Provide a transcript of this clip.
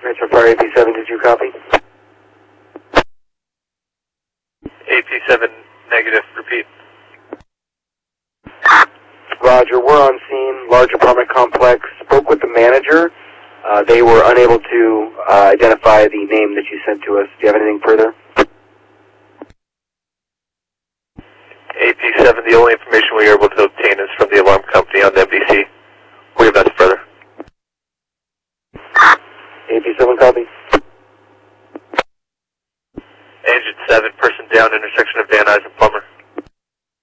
Metro Fire AP7, did you copy? AP7 negative, repeat. Roger, we're on scene, large apartment complex, spoke with the manager. They were unable to identify the name that you sent to us. Do you have anything further? AP7, the only information we were able to obtain is from the alarm company on the MDC. We have nothing further. AP7 copy. Engine 7, person down, intersection of Van Nuys